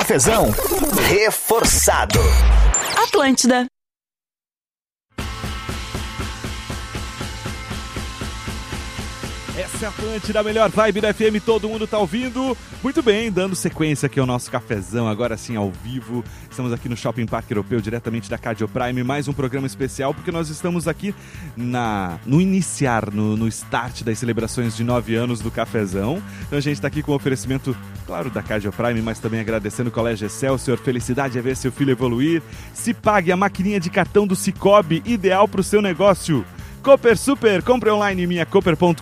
Cafezão, reforçado. Atlântida. Essa é a Atlântida, a melhor vibe da FM, todo mundo tá ouvindo. Muito bem, dando sequência aqui ao nosso cafezão, agora sim ao vivo. Estamos aqui no Shopping Parque Europeu, diretamente da Cardio Prime, mais um programa especial, porque nós estamos aqui no start das celebrações de 9 anos do cafezão. Então a gente está aqui com o oferecimento, claro, da Cardio Prime, mas também agradecendo o Colégio Excelsior. Felicidade é ver seu filho evoluir. Se pague a maquininha de cartão do Sicoob, ideal para o seu negócio. Cooper Super, compre online em minhacooper.com.br,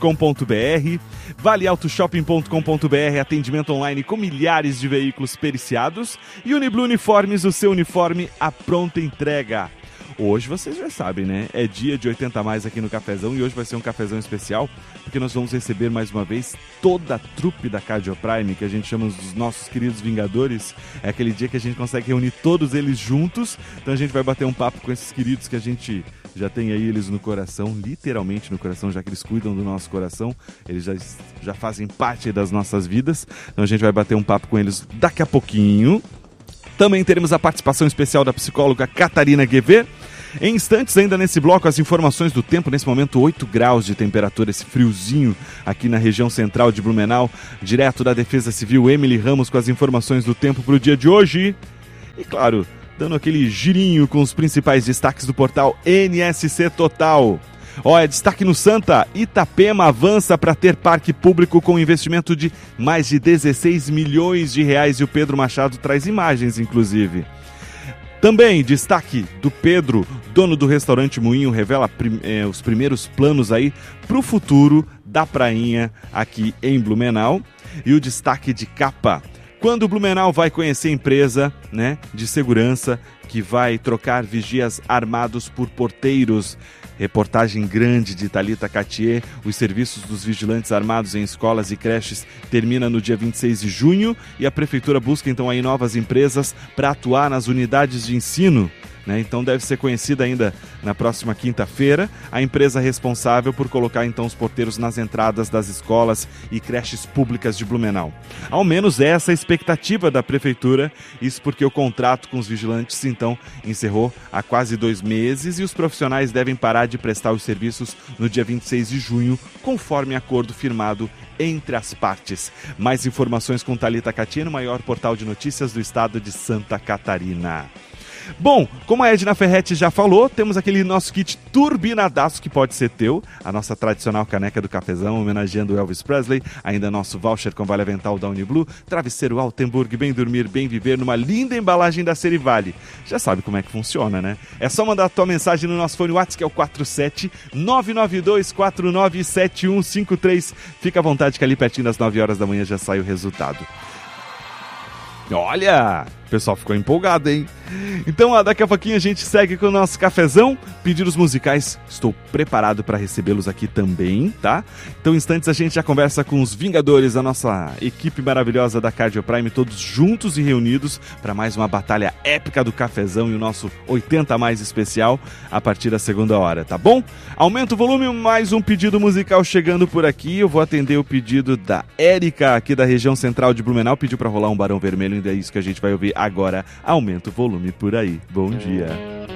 valeautoshopping.com.br, atendimento online com milhares de veículos periciados e Uniblue Uniformes, o seu uniforme à pronta entrega. Hoje vocês já sabem, né? É dia de 80 a mais aqui no Cafezão e hoje vai ser um cafezão especial porque nós vamos receber mais uma vez toda a trupe da Cardio Prime, que a gente chama dos nossos queridos Vingadores. É aquele dia que a gente consegue reunir todos eles juntos, então a gente vai bater um papo com esses queridos que a gente já tem aí eles no coração, literalmente no coração, já que eles cuidam do nosso coração, eles já fazem parte das nossas vidas, então a gente vai bater um papo com eles daqui a pouquinho. Também teremos a participação especial da psicóloga Catarina Guevê. Em instantes, ainda nesse bloco, as informações do tempo. Nesse momento, 8 graus de temperatura, esse friozinho aqui na região central de Blumenau. Direto da Defesa Civil, Emily Ramos com as informações do tempo para o dia de hoje. E claro, dando aquele girinho com os principais destaques do portal NSC Total. Olha, destaque no Santa, Itapema avança para ter parque público com investimento de mais de 16 milhões de reais e o Pedro Machado traz imagens, inclusive. Também destaque do Pedro, dono do restaurante Moinho, revela os primeiros planos aí para o futuro da prainha aqui em Blumenau. E o destaque de capa, quando o Blumenau vai conhecer a empresa, né, de segurança que vai trocar vigias armados por porteiros. Reportagem grande de Thalita Catier. Os serviços dos vigilantes armados em escolas e creches termina no dia 26 de junho e a prefeitura busca então aí novas empresas para atuar nas unidades de ensino. Então deve ser conhecida ainda na próxima quinta-feira a empresa responsável por colocar então os porteiros nas entradas das escolas e creches públicas de Blumenau. Ao menos essa é a expectativa da prefeitura, isso porque o contrato com os vigilantes então encerrou há quase 2 meses e os profissionais devem parar de prestar os serviços no dia 26 de junho, conforme acordo firmado entre as partes. Mais informações com Thalita Catier no maior portal de notícias do estado de Santa Catarina. Bom, como a Edna Ferretti já falou, temos aquele nosso kit turbinadaço que pode ser teu, a nossa tradicional caneca do cafezão, homenageando Elvis Presley, ainda nosso voucher com vale avental da Uniblue, travesseiro Altenburg, bem dormir, bem viver, numa linda embalagem da Serivale. Já sabe como é que funciona, né? É só mandar a tua mensagem no nosso fone WhatsApp, que é o 47992497153. Fica à vontade que ali pertinho das 9 horas da manhã já sai o resultado. Olha, o pessoal ficou empolgado, hein? Então, daqui a pouquinho a gente segue com o nosso cafezão. Pedidos musicais, estou preparado para recebê-los aqui também, tá? Então, em instantes a gente já conversa com os Vingadores, a nossa equipe maravilhosa da Cardio Prime, todos juntos e reunidos para mais uma batalha épica do cafezão e o nosso 80 a mais especial a partir da segunda hora, tá bom? Aumenta o volume, mais um pedido musical chegando por aqui. Eu vou atender o pedido da Érica, aqui da região central de Blumenau, pediu para rolar um Barão Vermelho, e é isso que a gente vai ouvir agora. Aumenta o volume por aí. Bom dia.